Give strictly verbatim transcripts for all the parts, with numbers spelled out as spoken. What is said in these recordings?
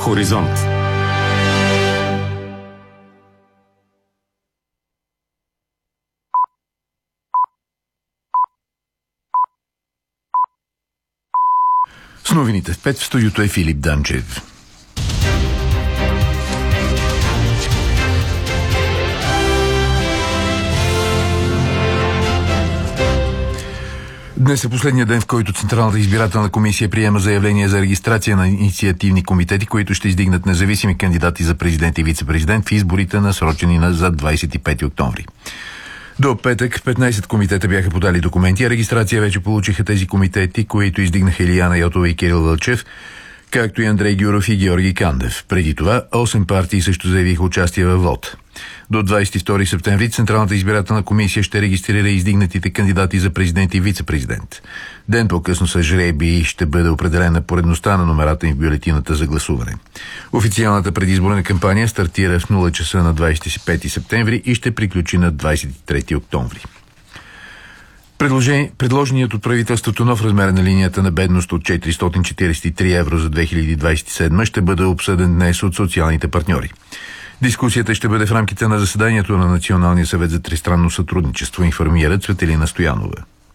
Хоризонт. С новините в пет в студиото е Филип Данчев. Днес е последния ден, в който Централната избирателна комисия приема заявление за регистрация на инициативни комитети, които ще издигнат независими кандидати за президент и вице-президент в изборите, насрочени за двадесет и пети октомври. До петък петнадесет комитета бяха подали документи, а регистрация вече получиха тези комитети, които издигнаха Илияна Йотова и Кирил Вълчев, както и Андрей Гюров и Георги Кандев. Преди това осем партии също заявиха участие във вод. До двадесет и втори септември Централната избирателна комисия ще регистрира издигнатите кандидати за президент и вице-президент. Ден по-късно с жребий ще бъде определена поредността на номерата им в бюлетината за гласуване. Официалната предизборна кампания стартира в нула часа на двадесет и пети септември и ще приключи на двадесет и трети октомври. Предложеният от правителството нов размер на линията на бедност от четиристотин четиридесет и три евро за две хиляди двадесет и седма ще бъде обсъден днес от социалните партньори. Дискусията ще бъде в рамките на заседанието на Националния съвет за тристранно сътрудничество, информира Цветелина Стоянова.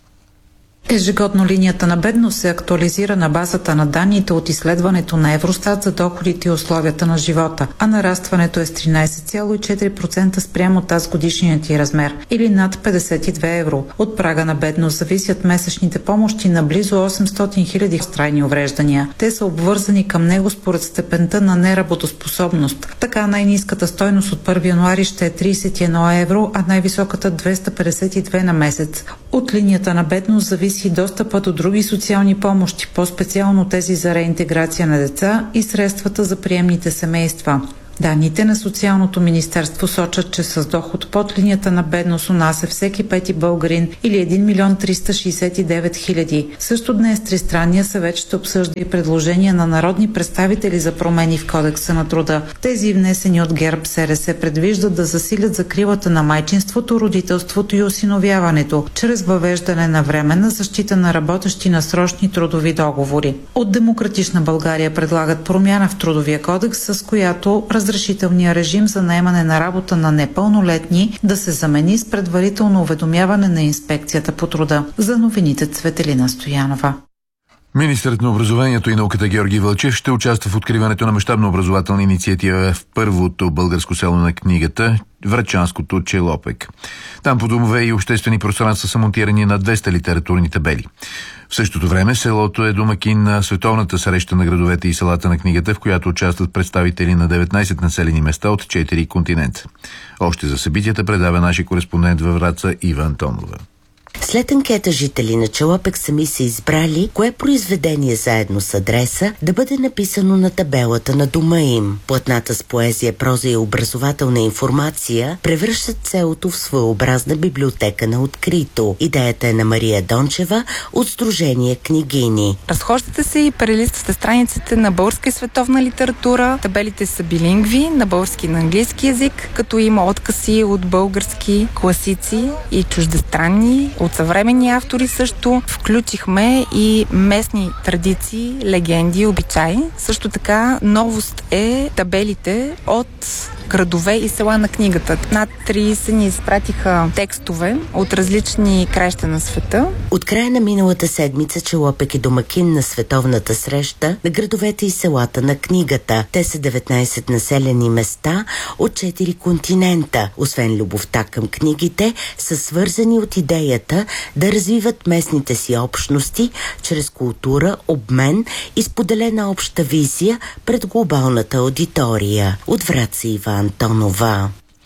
Ежегодно линията на бедност се актуализира на базата на данните от изследването на Евростат за доходите и условията на живота, а нарастването е с тринадесет цяло и четири процента спрямо тази годишният ти размер, или над петдесет и две евро. От прага на бедност зависят месечните помощи на близо осемстотин хиляди с трайни увреждания. Те са обвързани към него според степента на неработоспособност. Така най-ниската стойност от първи януари ще е тридесет и едно евро, а най-високата двеста петдесет и две на месец. От линията на бедност зависи и достъпа до други социални помощи, по-специално тези за реинтеграция на деца и средствата за приемните семейства. Данните на Социалното министерство сочат, че с доход под линията на бедност у нас е всеки пети българин или един милион триста шестдесет и девет хиляди. Също днес Тристранния съвет ще обсъжда и предложения на народни представители за промени в Кодекса на труда. Тези, внесени от ГЕРБ СРС, предвиждат да засилят закрилата на майчинството, родителството и осиновяването, чрез въвеждане на временна защита на работещи на срочни трудови договори. От Демократична България предлагат промяна в Трудовия кодекс, с която разрешителния режим за наемане на работа на непълнолетни да се замени с предварително уведомяване на инспекцията по труда. За новините Цветелина Стоянова. Министърът на образованието и науката Георги Вълчев ще участва в откриването на мащабна образователна инициатива в първото българско село на книгата – Врачанското Челопек. Там по домове и обществени пространства са монтирани на двеста литературни табели. В същото време селото е домакин на световната среща на градовете и селата на книгата, в която участват представители на деветнадесет населени места от четири континента. Още за събитията предава нашия кореспондент във Враца Ива Антонова. След анкета жители на Челопек сами са избрали кое произведение заедно с адреса да бъде написано на табелата на дома им. Платната с поезия, проза и образователна информация превръщат селото в своеобразна библиотека на открито. Идеята е на Мария Дончева от Сдружение Книгини. Разхождате се и прелиствате страниците на българска и световна литература. Табелите са билингви, на български и на английски язик, като има откъси от български класици и чуждестранни, от съвременни автори също. Включихме и местни традиции, легенди, обичаи. Също така новост е табелите от градове и села на книгата. Над тридесет ни изпратиха текстове от различни краища на света. От края на миналата седмица Челопек е домакин на световната среща на градовете и селата на книгата. Те са деветнадесет населени места от четири континента. Освен любовта към книгите, са свързани от идеята да развиват местните си общности чрез култура, обмен и споделена обща визия пред глобалната аудитория. От Враца Ива Антонова.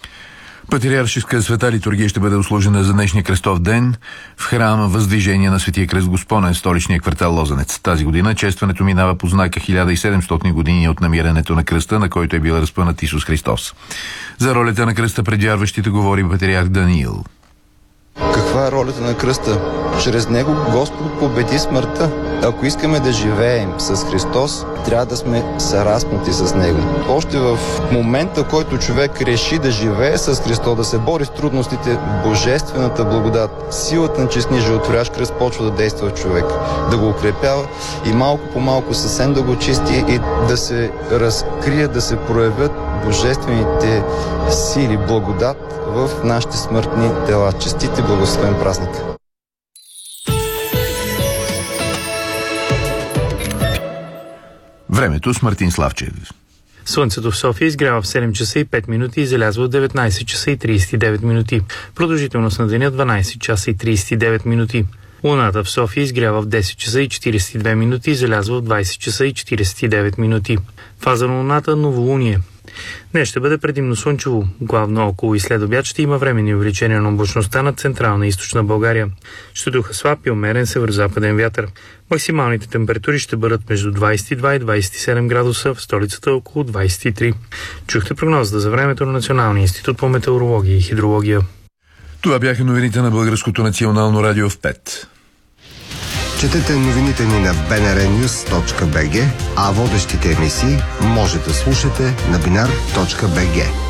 Патриаршеска света литургия ще бъде услужена за днешния кръстов ден в храма Въздвижение на Светия кръст Госпонен, столичния квартал Лозенец. Тази година честването минава по знака хиляда и седемстотин години от намирането на кръста, на който е бил разпънат Исус Христос. За ролята на кръста пред вярващите говори патриарх Даниил. Какво Каква е ролята на кръста? Чрез него Господ победи смъртта. Ако искаме да живеем с Христос, трябва да сме съраспнати с него. Още в момента, в който човек реши да живее с Христос, да се бори с трудностите, божествената благодат, силата на честния животворящ кръст почва да действа в човек, да го укрепява и малко по малко съвсем да го чисти и да се разкрият, да се проявят божествените сили, благодат в нашите смъртни тела. Честит и благословен празник! Времето с Мартин Славчев. Слънцето в София изгрява в седем часа и пет минути и залязва в деветнайсет часа и трийсет и девет минути. Продължителност на деня дванайсет часа и трийсет и девет минути. Луната в София изгрява в десет часа и четирийсет и две минути и залязва в двайсет часа и четирийсет и девет минути. Фаза на Луната – новолуние. Днес ще бъде предимно слънчево. Главно около и след обяд ще има временни увеличения на облачността над централна и източна България. Ще духа слаб и умерен северозападен вятър. Максималните температури ще бъдат между двайсет и два и двайсет и седем градуса, в столицата около двайсет и три. Чухте прогнозата за времето на Националния институт по метеорология и хидрология. Това бяха новините на Българското национално радио в пет. Четете новините ни на би ен ар нюз точка би джи, а водещите емисии може да слушате на бинар точка би джи.